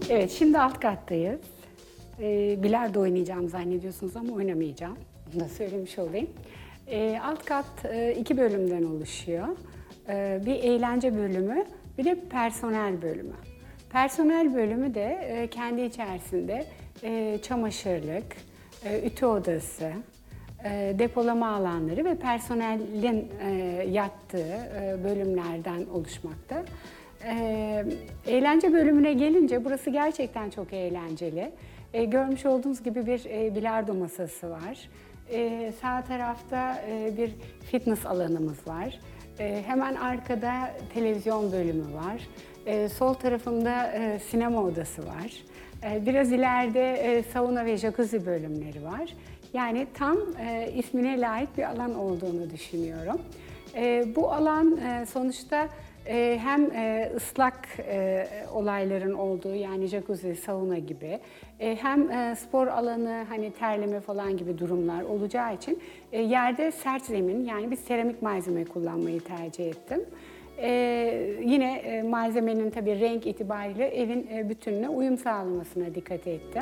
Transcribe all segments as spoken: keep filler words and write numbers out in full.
Evet, şimdi alt kattayız. E, bilardo oynayacağım zannediyorsunuz ama oynamayacağım. Bunu da söylemiş olayım. E, alt kat e, iki bölümden oluşuyor. E, bir eğlence bölümü, bir de personel bölümü. Personel bölümü de e, kendi içerisinde e, çamaşırlık, e, ütü odası, e, depolama alanları ve personelin e, yattığı e, bölümlerden oluşmakta. E, eğlence bölümüne gelince burası gerçekten çok eğlenceli. E, görmüş olduğunuz gibi bir e, bilardo masası var. E, sağ tarafta e, bir fitness alanımız var. E, hemen arkada televizyon bölümü var. E, sol tarafımda e, sinema odası var. E, biraz ileride e, sauna ve jacuzzi bölümleri var. Yani tam e, ismine layık bir alan olduğunu düşünüyorum. E, bu alan e, sonuçta e, hem e, ıslak e, olayların olduğu, yani jacuzzi, sauna gibi, e, hem e, spor alanı, hani terleme falan gibi durumlar olacağı için e, yerde sert zemin, yani bir seramik malzeme kullanmayı tercih ettim. Ee, yine e, malzemenin tabii renk itibariyle evin e, bütününe uyum sağlamasına dikkat ettim.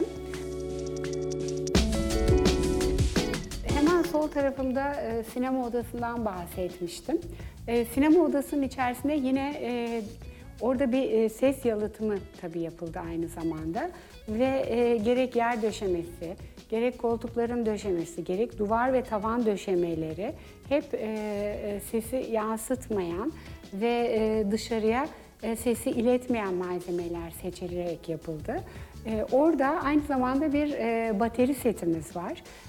Hemen sol tarafımda e, sinema odasından bahsetmiştim. E, sinema odasının içerisinde yine e, orada bir e, ses yalıtımı tabii yapıldı aynı zamanda. Ve e, gerek yer döşemesi, gerek koltukların döşemesi, gerek duvar ve tavan döşemeleri hep e, e, sesi yansıtmayan ve e, dışarıya e, sesi iletmeyen malzemeler seçilerek yapıldı. E, orada aynı zamanda bir e, bateri setimiz var.